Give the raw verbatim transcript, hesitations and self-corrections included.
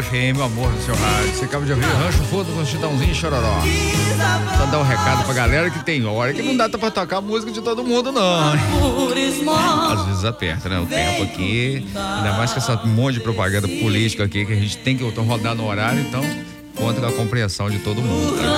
F M, o amor do seu rádio. Você acaba de ouvir Rancho Fundo com Chitãozinho e Chororó. Só dar um recado pra galera que tem hora que não dá pra tocar a música de todo mundo, não. Às vezes aperta, né? O tempo aqui. Ainda mais com essa monte de propaganda política aqui que a gente tem que rodar no horário, então conta com a compreensão de todo mundo. Tá?